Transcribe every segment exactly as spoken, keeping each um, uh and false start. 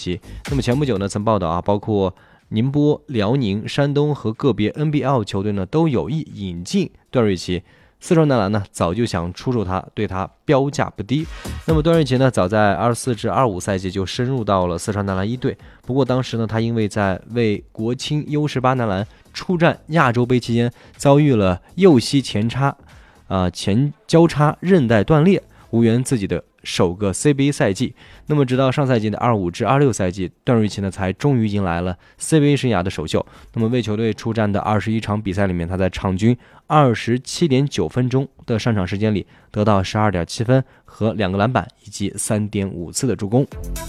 奇。那么前不久呢，曾报道啊，包括宁波、辽宁、山东和个别 N B L 球队呢都有意引进段瑞奇。四川男篮呢早就想出售他，对他标价不低。那么段瑞奇呢，早在二十四至二十五赛季就深入到了四川男篮一队。不过当时呢，他因为在为国青 U 十八男篮出战亚洲杯期间，遭遇了右膝前叉，呃前交叉韧带断裂，无缘自己的首个 C B A 赛季。那么直到上赛季的二十五至二十六赛季，段瑞奇呢才终于迎来了 C B A 生涯的首秀。那么为球队出战的二十一场比赛里面，他在场均二十七点九分钟的上场时间里，得到 十二点七分和两个篮板以及 三点五次的助攻。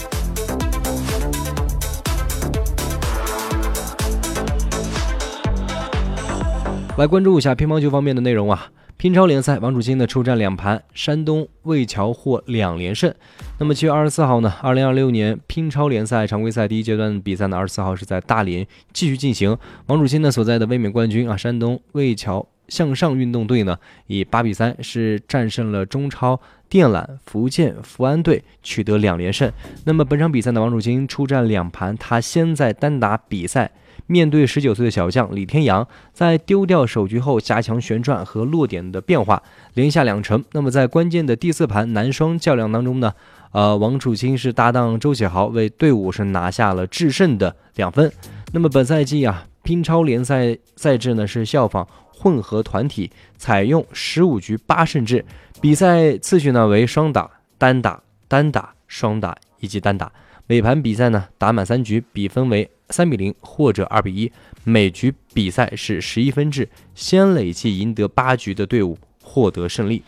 来关注一下乒乓球方面的内容啊。乒超联赛，王楚钦呢出战两盘，山东魏桥获两连胜。那么七月二十四号呢，二零二六年乒超联赛常规赛第一阶段比赛呢，二十四号是在大连继续进行。王楚钦呢所在的卫冕冠军啊，山东魏桥向上运动队呢，以八比三是战胜了中超电缆福建福安队，取得两连胜。那么本场比赛呢，王楚钦出战两盘，他先在单打比赛面对十九岁的小将李天阳，在丢掉首局后加强旋转和落点的变化，连下两城。那么在关键的第四盘男双较量当中呢，呃，王楚钦是搭档周启豪为队伍是拿下了制胜的两分。那么本赛季啊，乒超联赛赛制呢是效仿混合团体，采用十五局八胜制，比赛次序呢为双打、单打、单打、双打以及单打。每盘比赛呢打满三局，比分为三比零或者二比一，每局比赛是十一分制，先累计赢得八局的队伍获得胜利。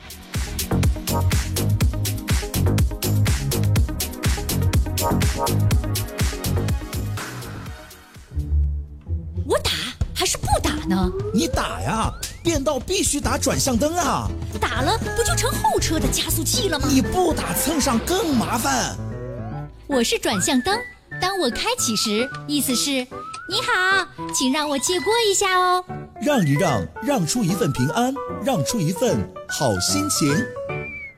我打还是不打呢？ 你打呀，变道必须打转向灯啊！ 打了不就成后车的加速器了吗？ 你不打蹭上更麻烦。 我是转向灯，当我开启时，意思是你好，请让我借过一下哦。 让一让，让出一份平安，让出一份好心情。